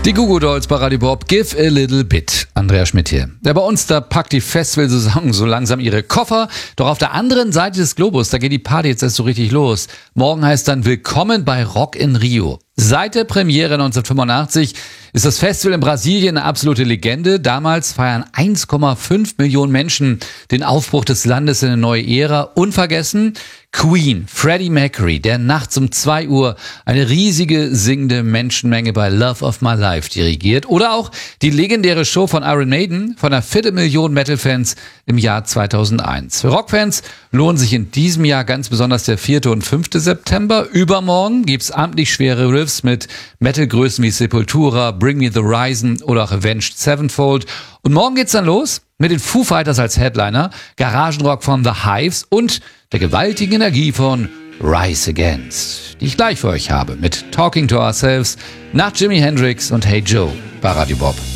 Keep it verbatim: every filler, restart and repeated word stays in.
Die Goo Goo Dolls bei Radio Bob, Give a Little Bit. Andreas Schmidt hier. Ja, bei uns, da packt die Festivalsaison so langsam ihre Koffer. Doch auf der anderen Seite des Globus, da geht die Party jetzt erst so richtig los. Morgen heißt dann Willkommen bei Rock in Rio. Seit der Premiere neunzehnhundertfünfundachtzig ist das Festival in Brasilien eine absolute Legende. Damals feiern eins Komma fünf Millionen Menschen den Aufbruch des Landes in eine neue Ära. Unvergessen Queen, Freddie Mercury, der nachts um zwei Uhr eine riesige singende Menschenmenge bei Love of My Life dirigiert. Oder auch die legendäre Show von Iron Maiden von einer Viertelmillion Metal-Fans im Jahr zweitausendeins. Für Rockfans lohnen sich in diesem Jahr ganz besonders der vierte und fünfte September. Übermorgen gibt's amtlich schwere Riffs mit Metal-Größen wie Sepultura, Bring Me the Horizon oder auch Avenged Sevenfold. Und morgen geht's dann los mit den Foo Fighters als Headliner, Garagenrock von The Hives und der gewaltigen Energie von Rise Against, die ich gleich für euch habe mit Talking to Ourselves nach Jimi Hendrix und Hey Joe bei Radio Bob.